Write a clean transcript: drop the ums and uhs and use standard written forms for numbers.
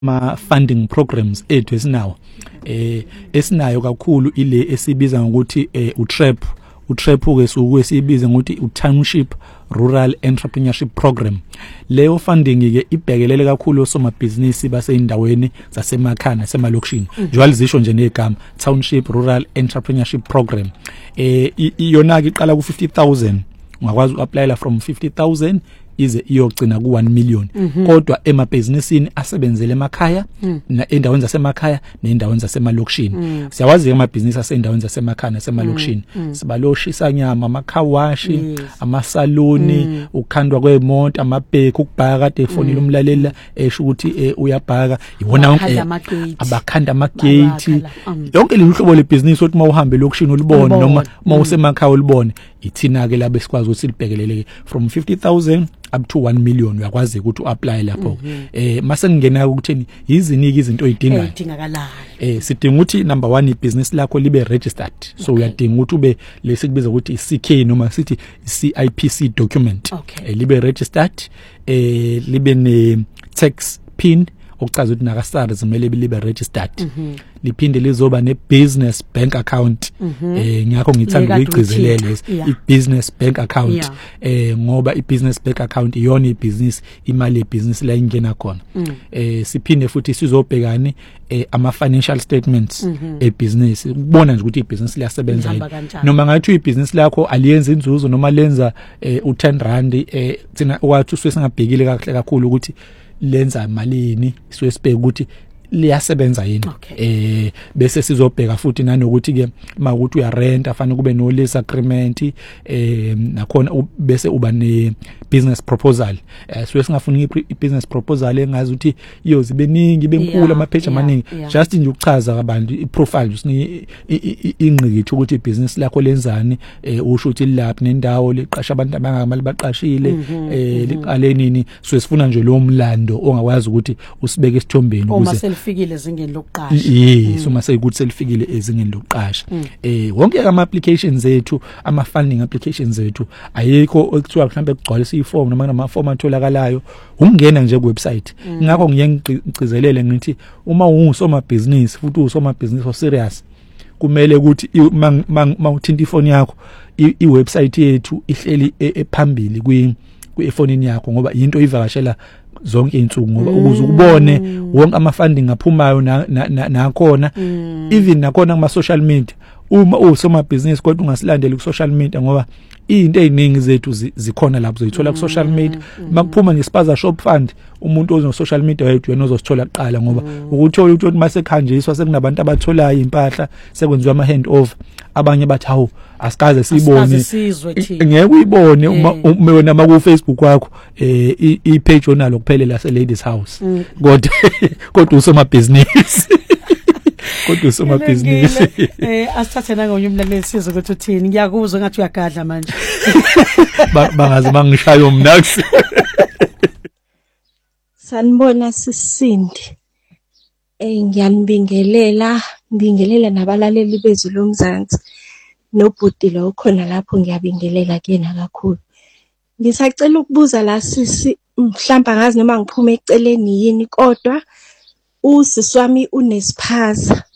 funding programs ethu esinayo kakhulu ile esibiza ngokuthi uTREP ke sibiza ngokuthi uTownship Rural Entrepreneurship Program. Leyo funding ke ibhekelele kakhulu osomabhizinisi baseyindaweni zasemakhaya semalokishini. Njalo zisho nje negama Township Rural Entrepreneurship Program. Iyona ke iqala ku 50,000, ungakwazi uapplyela from 50,000 ize iyogcina ku 1 million. Kodwa emabhizinisini asebenzele emakhaya endaweni zasemakhaya nendaweni zasemalokishini. Siyawazi amabhizinisi asendaweni zasemakhaya nasemalokishini. Sibaloshisa nyama, amakhawashi, amasaloni, ukhandwa kwemoto, amabheki, ukubhaka kade efonile umlalela esho ukuthi uyabhaka. Ibona abakhanda amagate. Yonke le hlobo lebhizinisi othi mawuhambe lokishini ulibone noma mawusemakhaya ulibone. Ithina ke labe sikwazi ukuthi libhekelele from 50,000 up to 1 million uyakwazi ukuthi uapply lapho. Mase ngena ukuthini iziniki izinto oyidingayo. Sidinga ukuthi number 1 ibusiness lakho libe registered. So uyadinga ukuthi ube lesikubiza ukuthi CK noma sithi CIPC document. Libe registered, libe ne tax pin okuchaza ukuthi nakasara zimele libe registered. Liphinde lizoba ne business bank account. Ngakho ngithanda ukugcizelele i-business bank account. Ngoba i-business bank account iyona ibusiness, imali yebusiness la ingena khona. Siphinde futhi sizobhekani ama financial statements ebusiness ukubona nje ukuthi ibusiness liyasebenza yini. Noma ngathi ibusiness lakho aliyenza inzuzo noma lenza u10 rand thina wathi usesingabhekile kahle kakhulu ukuthi lenza malini, sibheke ukuthi liyasebenza yini. Bese sizobheka futhi nanokuthi ke makuthi uyarent afana kube no lease agreement nakhona bese uba ne business proposal. So singafuni i-business proposal engazi ukuthi iyoze beningi benkulu amapage amaningi, just nje ukuchaza kabantu i-profile usini ingqikithi ukuthi ibusiness lakho lenzani, usho ukuthi lapha nendawo liqasha abantu abangamali baqashile, liqale nini. So sifuna nje lo mlando ongakwazi ukuthi usibeke esithombeni ukuze fikile ezingeni lokuqasha. Yes, uma sekuthi selifikile ezingeni lokuqasha. Wonke ama applications ethu, ama funding applications ethu ayikho ekuthiwa mhlambe kugcwalisa iform noma ama form atholakalayo, ungena nje ku website. Ngakho ngiyengcizelele ngithi uma ungusoma business futhi usoma business o serious kumele ukuthi mawuthinta ifoni yakho i-website yethu ihleli ephambili kwi-efonini yakho ngoba into ivakashela zonke insuku ngoba ukuze ukubone wonke ama funding aphumayo nakhona even nakhona kuma social media. Uma usoma business kodwa ungasilandeli ku social media ngoba into eziningi zethu zikhona lapho zoyithola ku social media. Makuphuma ngespaza shop fund umuntu ozo social media wethu yena ozosithola kuqala ngoba ukuthola ukuthi mase khanjiswa sekunabantu abatholayo impahla sekwenziwa ama hand over, abanye bathi hawo asikaze sibone ngeke uyibone uma wena maku Facebook wakho i-page onalo kuphelela se Ladies House kodwa usoma business kodwa usoma business. Asithathe nangonye umlaleli sizo ukuthi uthini, ngiyakuzwa ngathi uyagadla manje bangaze bangishaya umnaksi. Sanibona Sisindi. Ngiyanibingelela nabalaleli bezwi lomzansi nobhuti lo ukhona lapho, ngiyabingelela kena kakhulu. Ngisacela ukubuza la sisi, mhlawumbe ngazi noma ngiphume eceleni yini, kodwa usisi wami unesiphaza